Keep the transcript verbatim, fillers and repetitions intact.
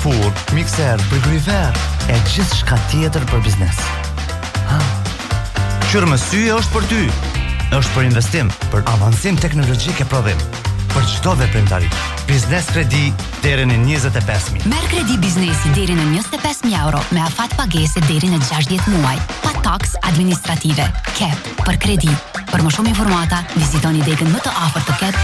furrë, mikser, frigorifer e gjithë shka tjetër për biznes. Ha? Qërë mësyje është për ty. Është për investim, për avancim teknologjik e prodhim, për çdo veprimtari. Biznes kredi deri në njëzet e pesë mijë. Merr kredi biznesi deri në njëzet e pesë mijë euro me afat pagese deri në gjashtëdhjetë muaj, pa taks administrative. K E P për kredi. Për më shumë informata, vizitoni degën më të afërt të K E P